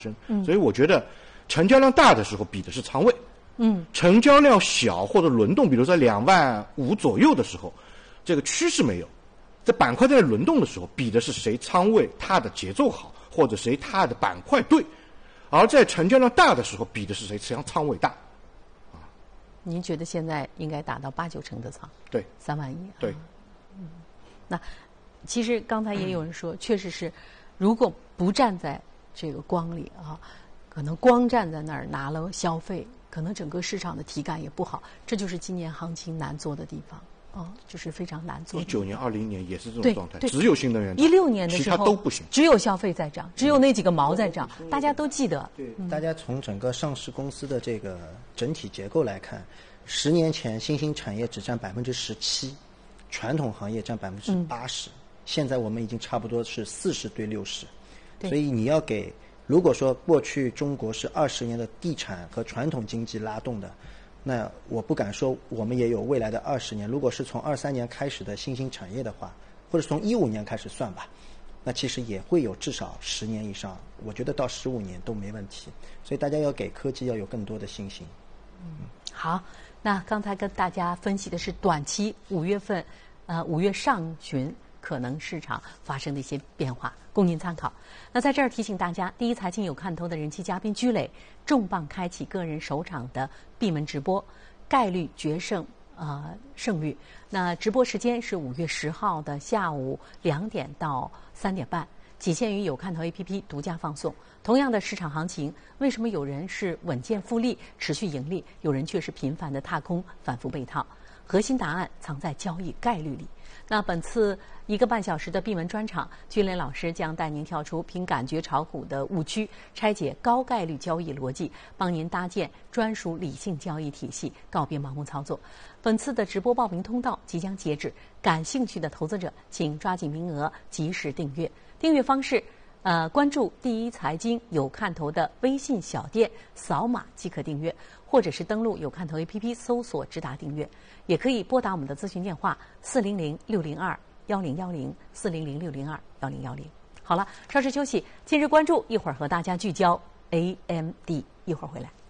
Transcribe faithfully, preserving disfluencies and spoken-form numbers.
嗯，所以我觉得成交量大的时候比的是仓位，嗯，成交量小或者轮动，比如说两万五左右的时候，这个趋势没有，在板块在轮动的时候，比的是谁仓位它的节奏好，或者谁它的板块对，而在成交量大的时候，比的是谁仓仓位大。 您觉得现在应该达到八九成的仓？ 对， 三万亿。 对， 嗯，那其实刚才也有人说，嗯、确实是，如果不站在这个光里啊，可能光站在那儿拿了消费，可能整个市场的体感也不好。这就是今年行情难做的地方。哦，就是非常难做。 一九年、二零年也是这种状态，只有新能源。 一六年的时候， 其他都不行， 只有消费在涨，只有那几个毛在涨，嗯、大家都记得。 对，嗯、大家从整个上市公司的这个整体结构来看，十年前新兴产业只占百分之十七，传统行业占百分之八十，现在我们已经差不多是四十对六十，所以你要给，如果说过去中国是二十年的地产和传统经济拉动的。那我不敢说我们也有未来的二十年，如果是从二三年开始的新兴产业的话，或者从一五年开始算吧，那其实也会有至少十年以上，我觉得到十五年都没问题。所以大家要给科技要有更多的信心。 嗯，好，那刚才跟大家分析的是短期五月份，呃，五月上旬可能市场发生的一些变化，供您参考。那在这儿提醒大家，第一财经有看头的人气嘉宾居磊重磅开启个人首场的闭门直播，概率决胜呃胜率。那直播时间是五月十号的下午两点到三点半，仅限于有看头 A P P 独家放送。同样的市场行情，为什么有人是稳健复利持续盈利，有人却是频繁的踏空反复被套？核心答案藏在交易概率里。那本次一个半小时的闭门专场，居磊老师将带您跳出凭感觉炒股的误区，拆解高概率交易逻辑，帮您搭建专属理性交易体系，告别盲目操作。本次的直播报名通道即将截止，感兴趣的投资者请抓紧名额，及时订阅。订阅方式，呃，关注第一财经有看头的微信小店，扫码即可订阅，或者是登录有看头 A P P 搜索直达订阅，也可以拨打我们的咨询电话四零零六零二幺零幺零四零零六零二幺零幺零。好了，稍事休息，今日关注，一会儿和大家聚焦 A M D， 一会儿回来。